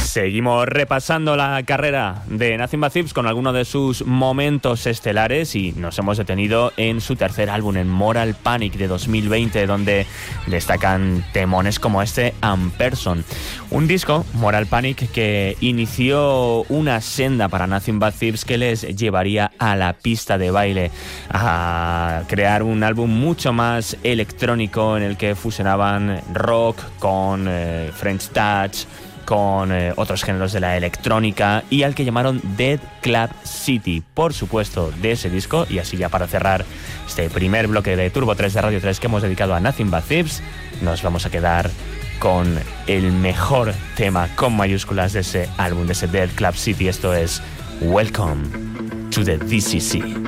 Seguimos repasando la carrera de Nothing But Thieves con algunos de sus momentos estelares y nos hemos detenido en su tercer álbum, en Moral Panic de 2020, donde destacan temones como este Person. Un disco, Moral Panic, que inició una senda para Nothing But Thieves que les llevaría a la pista de baile, a crear un álbum mucho más electrónico en el que fusionaban rock con French Touch, con otros géneros de la electrónica, y al que llamaron Dead Club City, por supuesto, de ese disco. Y así, ya para cerrar este primer bloque de Turbo 3 de Radio 3 que hemos dedicado a Nothing But Thieves, nos vamos a quedar con el mejor tema con mayúsculas de ese álbum, de ese Dead Club City. Esto es Welcome to the DCC.